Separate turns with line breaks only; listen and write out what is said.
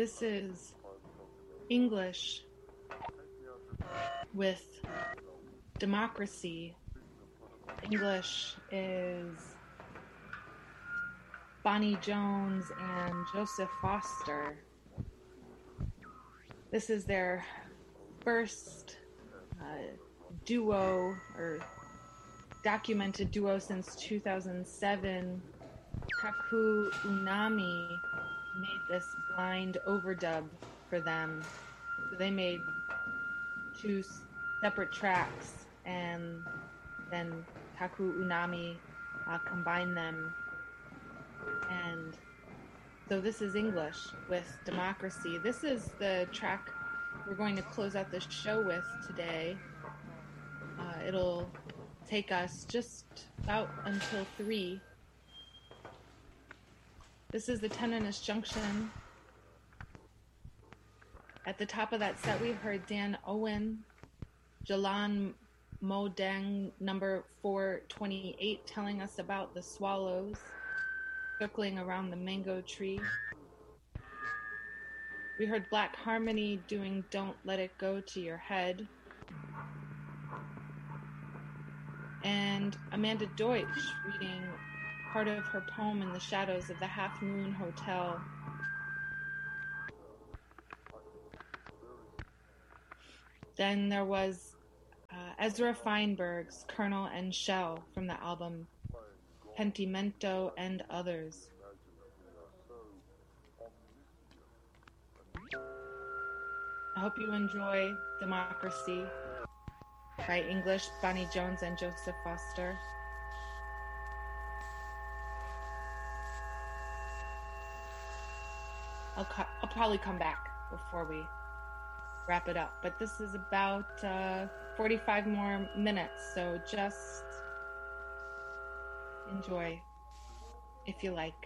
This is English with democracy. English is Bonnie Jones and Joseph Foster. This is their first duo or documented duo since 2007. Kaku Unami made this blind overdub for them. So they made two separate tracks and then Kaku Unami combined them. And so this is English with Democracy. This is the track we're going to close out the show with today. It'll take us just about until 3. This is the Tenderness Junction. At the top of that set, we heard Dan Owen, Jalan Modang number 428, telling us about the swallows circling around the mango tree. We heard Black Harmony doing Don't Let It Go to Your Head. And Amanda Deutsch reading part of her poem In the Shadows of the Half Moon Hotel. Then there was Ezra Feinberg's Colonel and Shell from the album Pentimento and Others. I hope you enjoy Democracy by English, Bonnie Jones and Joseph Foster. I'll probably come back before we wrap it up, but this is about 45 more minutes, so just enjoy if you like.